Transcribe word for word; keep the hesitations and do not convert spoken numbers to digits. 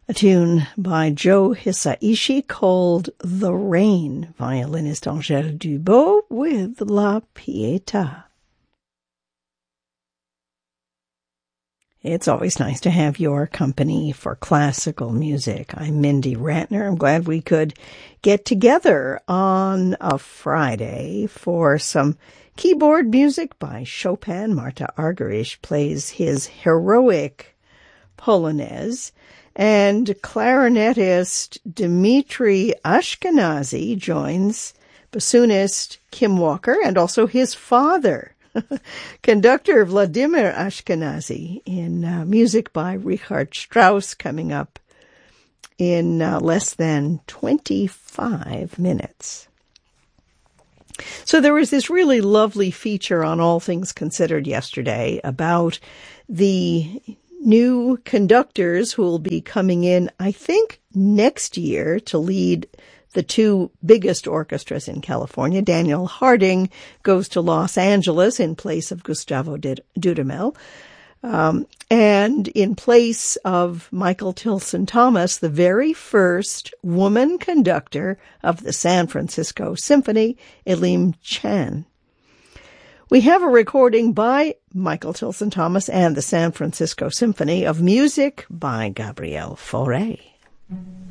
A tune by Joe Hisaishi called The Rain, violinist Angèle Dubot with La Pietà. It's always nice to have your company for classical music. I'm Mindy Ratner. I'm glad we could get together on a Friday for some keyboard music by Chopin. Marta Argerich plays his heroic Polonaise, and clarinetist Dmitri Ashkenazy joins bassoonist Kim Walker and also his father, conductor Vladimir Ashkenazy, in uh, music by Richard Strauss, coming up in uh, less than twenty-five minutes. So there was this really lovely feature on All Things Considered yesterday about the new conductors who will be coming in, I think, next year to lead the two biggest orchestras in California. Daniel Harding goes to Los Angeles in place of Gustavo Dudamel. Um, and in place of Michael Tilson Thomas, the very first woman conductor of the San Francisco Symphony, Elim Chan. We have a recording by Michael Tilson Thomas and the San Francisco Symphony of music by Gabriel Fauré.